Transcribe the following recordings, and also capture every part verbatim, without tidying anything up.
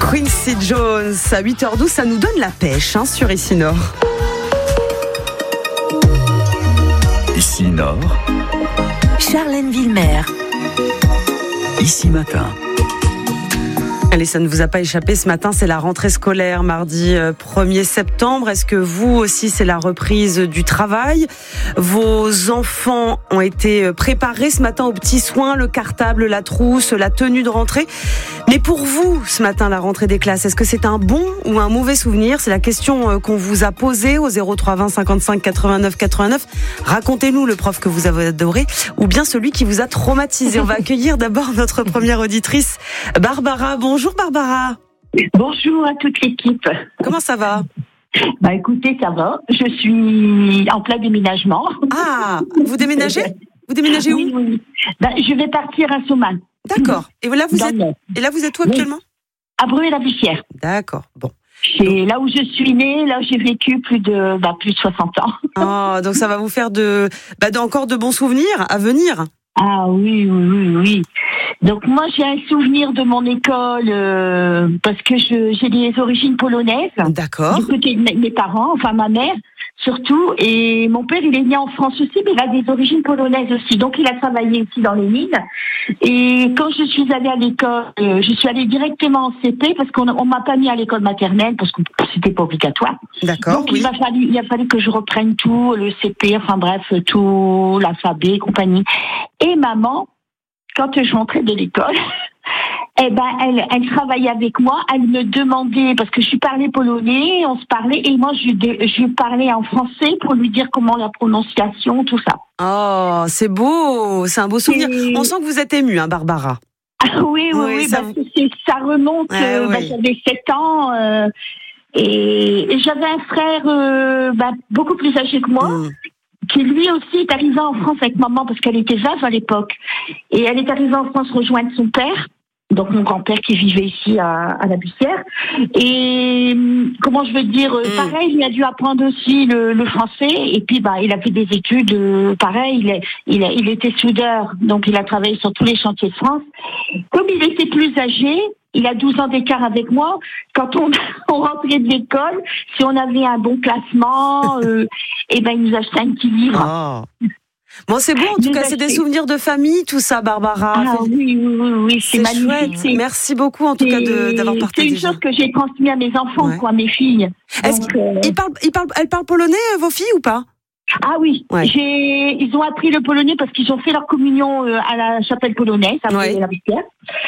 Quincy Jones, à huit heures douze, ça nous donne la pêche hein, sur Ici Nord. Ici Nord, Charlène Villemer. Ici Matin. Allez, ça ne vous a pas échappé, ce matin, c'est la rentrée scolaire, mardi premier septembre. Est-ce que vous aussi, c'est la reprise du travail ? Vos enfants ont été préparés ce matin aux petits soins, le cartable, la trousse, la tenue de rentrée. Mais pour vous, ce matin, la rentrée des classes, est-ce que c'est un bon ou un mauvais souvenir ? C'est la question qu'on vous a posée au zéro trois vingt cinquante-cinq quatre-vingt-neuf quatre-vingt-neuf. Racontez-nous le prof que vous avez adoré ou bien celui qui vous a traumatisé. On va accueillir d'abord notre première auditrice, Barbara. Bonjour. Bonjour Barbara. Bonjour à toute l'équipe. Comment ça va ? Bah écoutez, ça va. Je suis en plein déménagement. Ah, vous déménagez ? Vous déménagez où ? Oui, oui. Bah, je vais partir à Saumane. D'accord. Et là vous Dans êtes le... Et là vous êtes où actuellement ? À Bruay-la-Bussière. D'accord. Bon. C'est là où je suis née, là où j'ai vécu plus de bah, plus de soixante ans. Oh, donc ça va vous faire de bah encore de bons souvenirs à venir. Ah oui, oui, oui, oui. Donc moi j'ai un souvenir de mon école euh, parce que je, j'ai des origines polonaises. D'accord. Du côté de mes parents, enfin ma mère surtout, et mon père il est né en France aussi, mais il a des origines polonaises aussi. Donc il a travaillé aussi dans les mines. Et quand je suis allée à l'école, euh, je suis allée directement en C P parce qu'on on m'a pas mis à l'école maternelle parce que c'était pas obligatoire. D'accord. Donc oui. il a fallu, il a fallu que je reprenne tout, le C P, enfin bref, tout l'alphabet, et compagnie. Et maman, quand je rentrais de l'école, eh ben, elle, elle travaillait avec moi, elle me demandait, parce que je lui parlais polonais, on se parlait, et moi, je, je lui parlais en français pour lui dire comment la prononciation, tout ça. Oh, c'est beau, c'est un beau souvenir. Et... On sent que vous êtes émue, hein, Barbara. Ah oui, oui, oui, oui ça parce vous... que c'est, ça remonte, ah, euh, oui. bah, j'avais sept ans, euh, et, et j'avais un frère euh, bah, beaucoup plus âgé que moi, mmh. qui lui aussi est arrivé en France avec maman parce qu'elle était veuve à l'époque. Et elle est arrivée en France rejoindre son père, donc mon grand-père qui vivait ici à, à la Bussière. Et comment je veux dire, mmh. pareil, il a dû apprendre aussi le, le français. Et puis bah, il a fait des études, euh, pareil, il, est, il, a, il était soudeur, donc il a travaillé sur tous les chantiers de France. Comme il était plus âgé, il a douze ans d'écart avec moi. Quand on, on rentrait de l'école, si on avait un bon classement, euh, et ben il nous achetait un petit livre. Oh. Bon, c'est bon, en tout cas, c'est des souvenirs de famille, tout ça, Barbara. Ah c'est... oui, oui, oui, oui, c'est, c'est magnifique. C'est... Merci beaucoup, en tout cas, de, d'avoir partagé. C'est une chose que j'ai transmise à mes enfants, ouais. quoi, mes filles. Est-ce Donc, euh... ils parlent, ils parlent, elles parlent polonais, vos filles, ou pas ? Ah oui, ouais. j'ai, ils ont appris le polonais parce qu'ils ont fait leur communion à la chapelle polonaise, à ouais. la Bussière.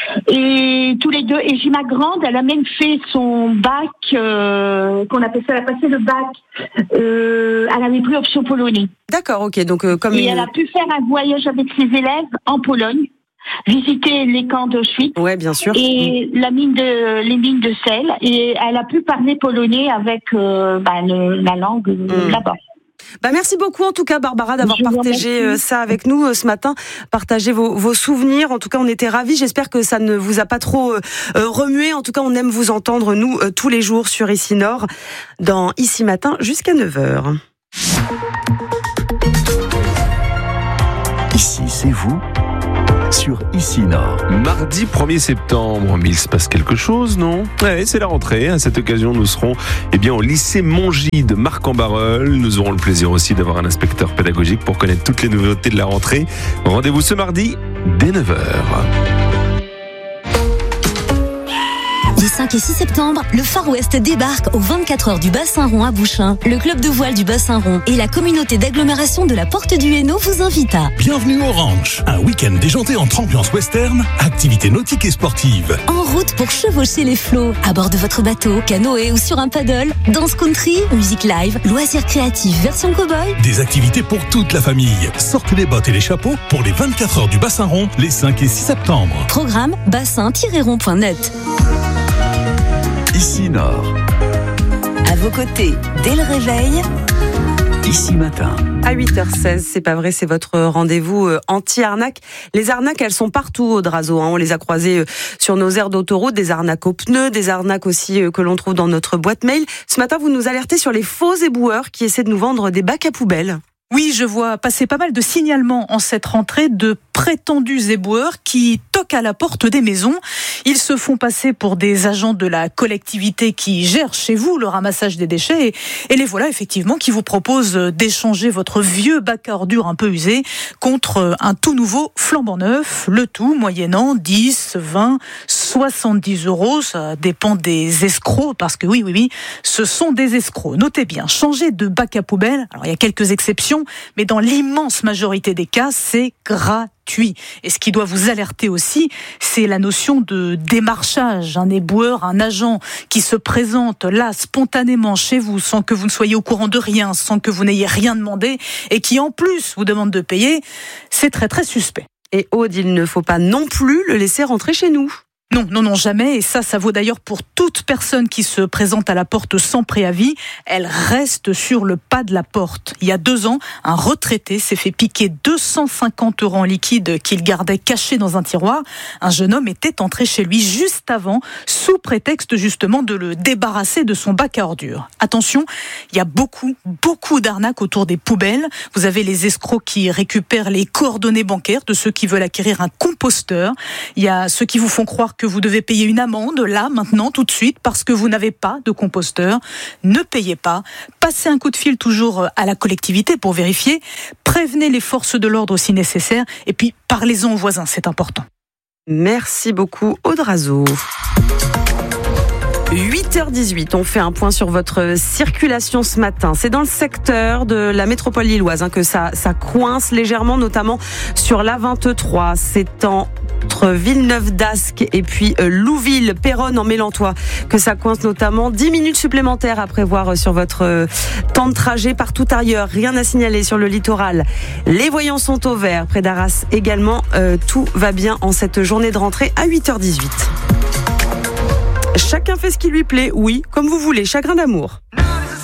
Et tous les deux, et j'ai ma grande, elle a même fait son bac, euh, qu'on appelle ça, elle a passé le bac, euh, elle n'avait plus option polonais. D'accord, ok, donc euh, comme Et une... elle a pu faire un voyage avec ses élèves en Pologne, visiter les camps d'Auschwitz. Ouais, bien sûr. Et mmh. la mine de, les mines de sel, et elle a pu parler polonais avec euh, bah, le, la langue mmh. là-bas. Bah merci beaucoup en tout cas Barbara d'avoir Je partagé ça avec nous ce matin, partagé vos, vos souvenirs. En tout cas on était ravis, j'espère que ça ne vous a pas trop euh, remué. En tout cas on aime vous entendre nous euh, tous les jours sur Ici Nord dans Ici Matin jusqu'à neuf heures. Ici c'est vous sur Ici Nord. Mardi premier septembre, mais il se passe quelque chose, non ? Ouais, c'est la rentrée. À cette occasion, nous serons eh bien, au lycée Mongy de Marc-en-Barœul. Nous aurons le plaisir aussi d'avoir un inspecteur pédagogique pour connaître toutes les nouveautés de la rentrée. Rendez-vous ce mardi dès neuf heures. Les cinq et six septembre, le Far West débarque aux vingt-quatre heures du Bassin Rond à Bouchain. Le club de voile du Bassin Rond et la communauté d'agglomération de la Porte du Hainaut vous invitent à... Bienvenue au Ranch, un week-end déjanté entre ambiance western, activités nautiques et sportives. En route pour chevaucher les flots, à bord de votre bateau, canoë ou sur un paddle, danse country, musique live, loisirs créatifs version cow-boy. Des activités pour toute la famille. Sortez les bottes et les chapeaux pour les vingt-quatre heures du Bassin Rond, les cinq et six septembre. Programme bassin tiret rond point net. Ici Nord. À vos côtés, dès le réveil. Ici Matin. À huit heures seize, c'est pas vrai, c'est votre rendez-vous anti-arnaque. Les arnaques, elles sont partout au Drazo. Hein. On les a croisées sur nos aires d'autoroute, des arnaques aux pneus, des arnaques aussi que l'on trouve dans notre boîte mail. Ce matin, vous nous alertez sur les faux éboueurs qui essaient de nous vendre des bacs à poubelles. Oui, je vois passer pas mal de signalements en cette rentrée de prétendus éboueurs qui toquent à la porte des maisons. Ils se font passer pour des agents de la collectivité qui gèrent chez vous le ramassage des déchets et, et les voilà effectivement qui vous proposent d'échanger votre vieux bac à ordures un peu usé contre un tout nouveau flambant neuf, le tout moyennant dix, vingt, soixante-dix euros. Ça dépend des escrocs parce que oui, oui, oui, ce sont des escrocs. Notez bien, changer de bac à poubelle, alors il y a quelques exceptions, mais dans l'immense majorité des cas, c'est gratuit. Et ce qui doit vous alerter aussi, c'est la notion de démarchage. Un éboueur, un agent qui se présente là spontanément chez vous sans que vous ne soyez au courant de rien, sans que vous n'ayez rien demandé et qui en plus vous demande de payer, c'est très très suspect. Et Aude, il ne faut pas non plus le laisser rentrer chez nous. Non, non, non, jamais. Et ça, ça vaut d'ailleurs pour toute personne qui se présente à la porte sans préavis. Elle reste sur le pas de la porte. Il y a deux ans, un retraité s'est fait piquer deux cent cinquante euros en liquide qu'il gardait caché dans un tiroir. Un jeune homme était entré chez lui juste avant, sous prétexte justement de le débarrasser de son bac à ordures. Attention, il y a beaucoup, beaucoup d'arnaques autour des poubelles. Vous avez les escrocs qui récupèrent les coordonnées bancaires de ceux qui veulent acquérir un composteur. Il y a ceux qui vous font croire que vous devez payer une amende, là, maintenant, tout de suite, parce que vous n'avez pas de composteur. Ne payez pas. Passez un coup de fil toujours à la collectivité pour vérifier. Prévenez les forces de l'ordre si nécessaire. Et puis, parlez-en aux voisins, c'est important. Merci beaucoup, Aude Razo. huit heures dix-huit, on fait un point sur votre circulation ce matin. C'est dans le secteur de la métropole lilloise hein, que ça, ça coince légèrement, notamment sur l'A vingt-trois. C'est entre Villeneuve-d'Ascq et puis euh, Louville, Péronne en Mélantois que ça coince notamment. dix minutes supplémentaires à prévoir sur votre euh, temps de trajet. Partout ailleurs, rien à signaler sur le littoral. Les voyants sont au vert, près d'Arras également. Euh, tout va bien en cette journée de rentrée à huit heures dix-huit. Chacun fait ce qui lui plaît, oui, comme vous voulez, chagrin d'amour.